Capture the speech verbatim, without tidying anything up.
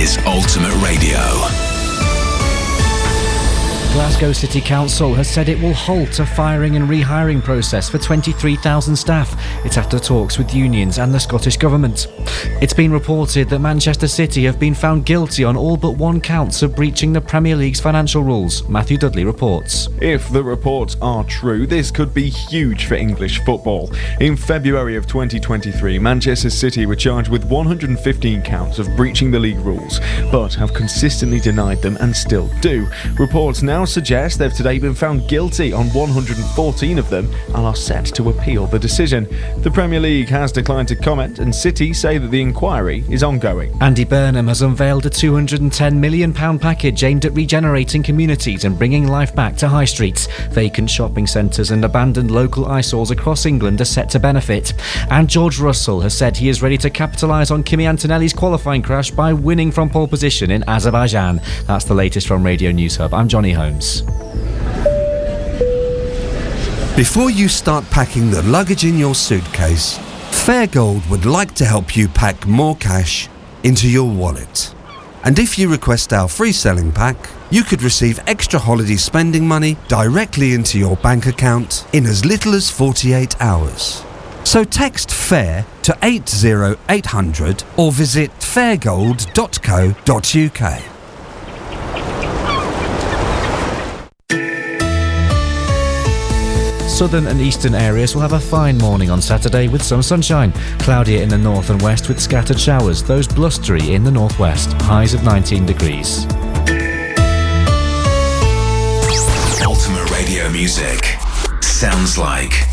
is Ultimate Radio. Glasgow City Council has said it will halt a firing and rehiring process for twenty-three thousand staff. It's after talks with unions and the Scottish Government. It's been reported that Manchester City have been found guilty on all but one counts of breaching the Premier League's financial rules. Matthew Dudley reports. If the reports are true, this could be huge for English football. In February of twenty twenty-three, Manchester City were charged with one hundred fifteen counts of breaching the league rules, but have consistently denied them and still do. Reports now suggest they've today been found guilty on one hundred fourteen of them and are set to appeal the decision. The Premier League has declined to comment, and City say that the inquiry is ongoing. Andy Burnham has unveiled a two hundred ten million pounds package aimed at regenerating communities and bringing life back to high streets. Vacant shopping centres and abandoned local eyesores across England are set to benefit. And George Russell has said he is ready to capitalise on Kimi Antonelli's qualifying crash by winning from pole position in Azerbaijan. That's the latest from Radio News Hub. I'm Johnny Holmes. Before you start packing the luggage in your suitcase, Fairgold would like to help you pack more cash into your wallet. And if you request our free selling pack, you could receive extra holiday spending money directly into your bank account in as little as forty-eight hours. So text FAIR to eight zero eight hundred or visit fairgold dot co dot uk. Southern and eastern areas will have a fine morning on Saturday with some sunshine. Cloudier in the north and west with scattered showers, those blustery in the northwest. Highs of nineteen degrees. Ultimate Radio music sounds like